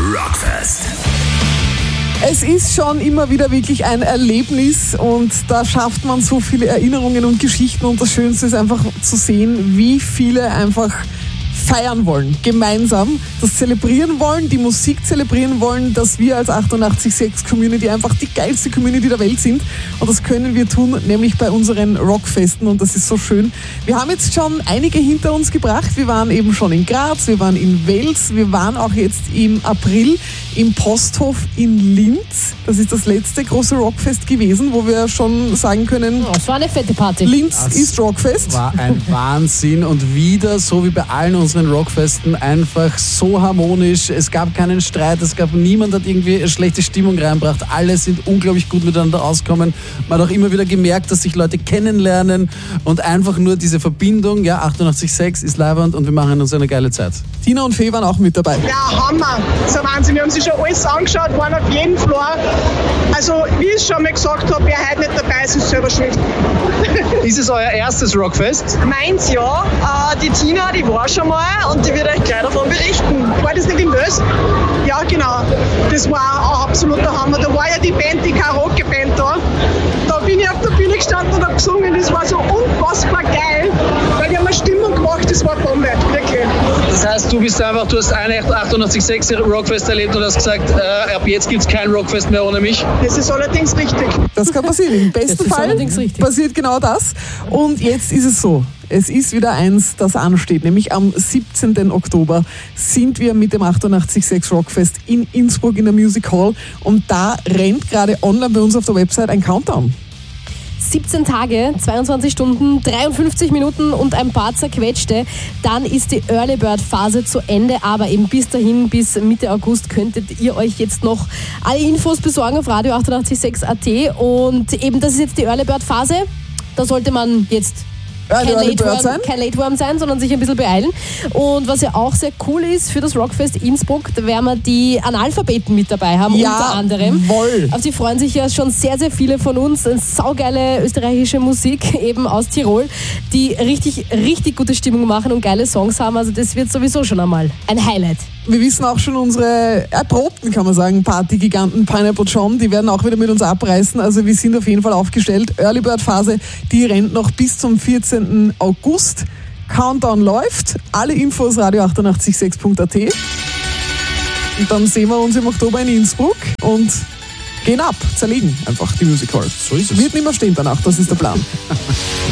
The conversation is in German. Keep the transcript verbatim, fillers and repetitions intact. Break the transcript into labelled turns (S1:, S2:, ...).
S1: Rockfest.
S2: Es ist schon immer wieder wirklich ein Erlebnis und da schafft man so viele Erinnerungen und Geschichten und das Schönste ist einfach zu sehen, wie viele einfach feiern wollen, gemeinsam, das zelebrieren wollen, die Musik zelebrieren wollen, dass wir als achtundachtzig Komma sechs Community einfach die geilste Community der Welt sind und das können wir tun, nämlich bei unseren Rockfesten und das ist so schön. Wir haben jetzt schon einige hinter uns gebracht, wir waren eben schon in Graz, wir waren in Wels, wir waren auch jetzt im April im Posthof in Linz. Das ist das letzte große Rockfest gewesen, wo wir schon sagen können,
S3: oh, es war eine fette Party.
S2: Linz
S4: das
S2: ist Rockfest.
S4: War ein Wahnsinn und wieder, so wie bei allen unseren Rockfesten, einfach so harmonisch. Es gab keinen Streit, es gab niemand, hat irgendwie eine schlechte Stimmung reingebracht. Alle sind unglaublich gut miteinander ausgekommen. Man hat auch immer wieder gemerkt, dass sich Leute kennenlernen und einfach nur diese Verbindung, ja, achtundachtzig Komma sechs ist leiwand und wir machen uns eine geile Zeit.
S2: Tina und Fee waren auch mit dabei.
S5: Ja, Hammer. Das ist ein Wahnsinn. Wir haben sich schon alles angeschaut, waren auf jedem Floor. Also, wie ich schon mal gesagt habe, wer heute nicht dabei ist, ist selber schuld.
S6: Ist es euer erstes Rockfest?
S5: Meins ja. Äh, die Tina, die war schon mal und die wird euch gleich davon berichten. War das nicht in Wels? Ja, genau. Das war ein absoluter Hammer. Da war ja die Band, die Karaoke-Band da. Da bin ich auf der Bühne gestanden und habe gesungen. Das war so unfassbar geil, weil die haben eine Stimmung gemacht, das war Bombe, wirklich.
S6: Das heißt, du bist einfach, du hast eine achtundachtzig Komma sechs Rockfest erlebt und hast gesagt, äh, ab jetzt gibt es kein Rockfest mehr ohne mich.
S5: Das ist allerdings richtig.
S2: Das kann passieren. Im besten
S3: ist
S2: Fall
S3: allerdings richtig.
S2: passiert genau das. Und jetzt ist es so. Es ist wieder eins, das ansteht, nämlich am siebzehnten Oktober sind wir mit dem achtundachtzig Komma sechs Rockfest in Innsbruck in der Music Hall und da rennt gerade online bei uns auf der Website ein Countdown.
S3: siebzehn Tage, zweiundzwanzig Stunden, dreiundfünfzig Minuten und ein paar zerquetschte. Dann ist die Early Bird Phase zu Ende, aber eben bis dahin, bis Mitte August, könntet ihr euch jetzt noch alle Infos besorgen auf Radio achtundachtzig Komma sechs Punkt at und eben das ist jetzt die Early Bird Phase. Da sollte man jetzt
S2: Kein,
S3: kein
S2: Late
S3: Late
S2: sein.
S3: kein Late Worm sein, sondern sich ein bisschen beeilen. Und was ja auch sehr cool ist für das Rockfest Innsbruck, da werden wir die Analphabeten mit dabei haben,
S2: Ja,
S3: unter anderem.
S2: voll.
S3: Auf die freuen sich ja schon sehr, sehr viele von uns. Eine saugeile österreichische Musik, eben aus Tirol, die richtig, richtig gute Stimmung machen und geile Songs haben. Also das wird sowieso schon einmal ein Highlight.
S2: Wir wissen auch schon unsere erprobten, kann man sagen, Partygiganten Pineapple John, die werden auch wieder mit uns abreißen. Also wir sind auf jeden Fall aufgestellt. Early Bird Phase, die rennt noch bis zum vierzehnten August. Countdown läuft. Alle Infos radio achtundachtzig Komma sechs Punkt at. Und dann sehen wir uns im Oktober in Innsbruck und gehen ab, zerlegen einfach die Music Hall.
S4: So ist es.
S2: Wird nicht mehr stehen danach, das ist der Plan.